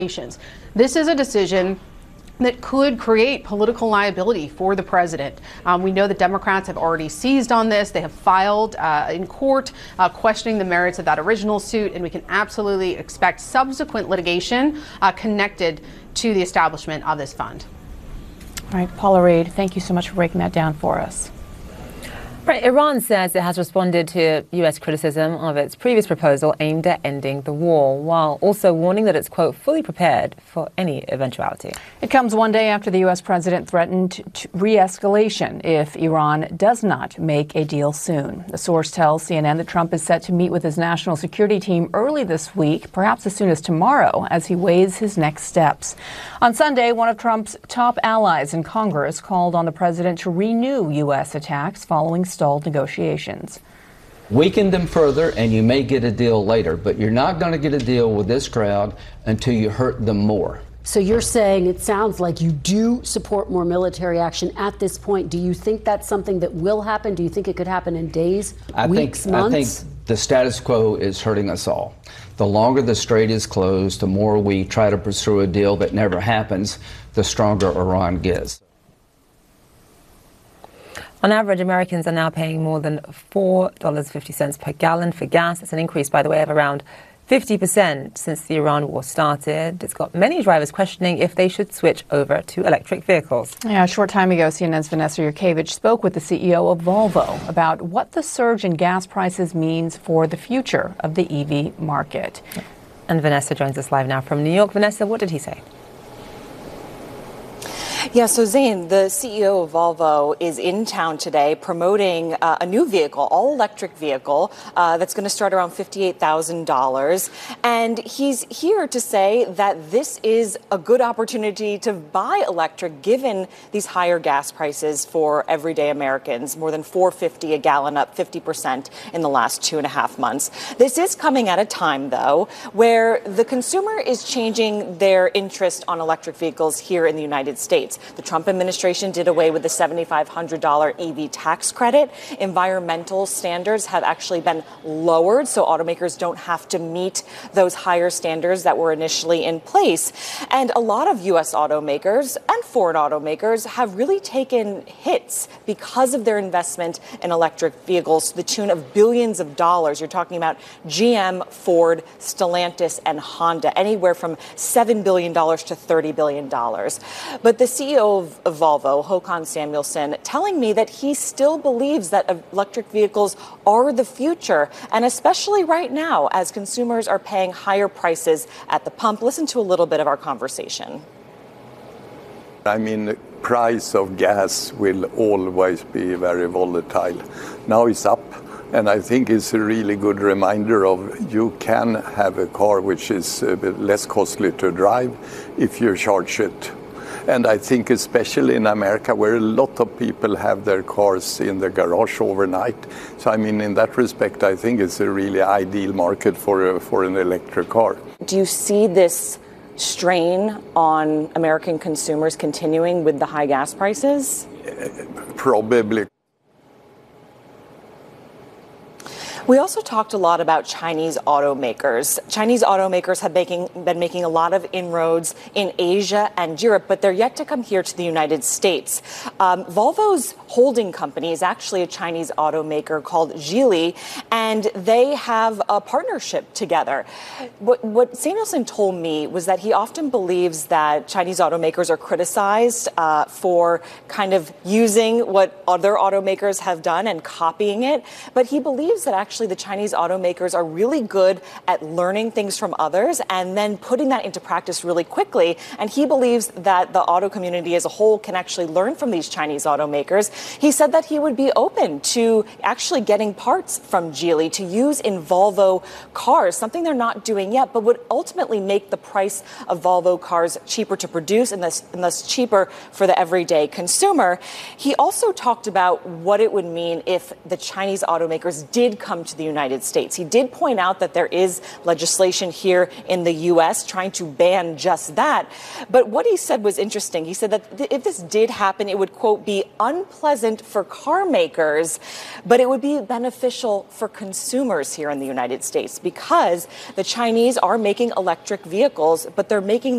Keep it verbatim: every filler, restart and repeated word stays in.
This is a decision that could create political liability for the president. Um, we know that Democrats have already seized on this. They have filed uh, in court uh, questioning the merits of that original suit, and we can absolutely expect subsequent litigation uh, connected to the establishment of this fund. All right, Paula Reid, thank you so much for breaking that down for us. Right, Iran says it has responded to U S criticism of its previous proposal aimed at ending the war, while also warning that it's, quote, fully prepared for any eventuality. It comes one day after the U S president threatened re-escalation if Iran does not make a deal soon. The source tells C N N that Trump is set to meet with his national security team early this week, perhaps as soon as tomorrow, as he weighs his next steps. On Sunday, one of Trump's top allies in Congress called on the president to renew U S attacks following stalled negotiations. Weaken them further and you may get a deal later, but you're not going to get a deal with this crowd until you hurt them more. So you're saying it sounds like you do support more military action at this point. Do you think that's something that will happen? Do you think it could happen in days, I weeks, think, months? I think the status quo is hurting us all. The longer the strait is closed, the more we try to pursue a deal that never happens, the stronger Iran gets. On average, Americans are now paying more than four dollars and fifty cents per gallon for gas. That's an increase, by the way, of around fifty percent since the Iran war started. It's got many drivers questioning if they should switch over to electric vehicles. Yeah, a short time ago, C N N's Vanessa Yurkevich spoke with the C E O of Volvo about what the surge in gas prices means for the future of the E V market. And Vanessa joins us live now from New York. Vanessa, what did he say? Yeah, so Zain, the C E O of Volvo is in town today promoting uh, a new vehicle, all-electric vehicle, uh, that's going to start around fifty-eight thousand dollars. And he's here to say that this is a good opportunity to buy electric given these higher gas prices for everyday Americans, more than four dollars and fifty cents a gallon, up fifty percent in the last two and a half months. This is coming at a time, though, where the consumer is changing their interest on electric vehicles here in the United States. The Trump administration did away with the seven thousand five hundred dollars E V tax credit. Environmental standards have actually been lowered, so automakers don't have to meet those higher standards that were initially in place. And a lot of U S automakers and foreign automakers have really taken hits because of their investment in electric vehicles to the tune of billions of dollars. You're talking about G M, Ford, Stellantis, and Honda, anywhere from seven billion dollars to thirty billion dollars. But the C E O of Volvo, Håkan Samuelsson, telling me that he still believes that electric vehicles are the future, and especially right now as consumers are paying higher prices at the pump. Listen to a little bit of our conversation. I mean, the price of gas will always be very volatile. Now it's up. And I think it's a really good reminder of you can have a car which is a bit less costly to drive if you charge it. And I think especially in America, where a lot of people have their cars in the garage overnight. So, I mean, in that respect, I think it's a really ideal market for, a, for an electric car. Do you see this strain on American consumers continuing with the high gas prices? Probably. We also talked a lot about Chinese automakers. Chinese automakers have making, been making a lot of inroads in Asia and Europe, but they're yet to come here to the United States. Um, Volvo's holding company is actually a Chinese automaker called Geely, and they have a partnership together. What, what Samuelsson told me was that he often believes that Chinese automakers are criticized uh, for kind of using what other automakers have done and copying it, but he believes that actually Actually, the Chinese automakers are really good at learning things from others and then putting that into practice really quickly. And he believes that the auto community as a whole can actually learn from these Chinese automakers. He said that he would be open to actually getting parts from Geely to use in Volvo cars, something they're not doing yet, but would ultimately make the price of Volvo cars cheaper to produce and thus, and thus cheaper for the everyday consumer. He also talked about what it would mean if the Chinese automakers did come come to the United States. He did point out that there is legislation here in the U S trying to ban just that. But what he said was interesting. He said that th- if this did happen, it would, quote, be unpleasant for car makers, but it would be beneficial for consumers here in the United States because the Chinese are making electric vehicles, but they're making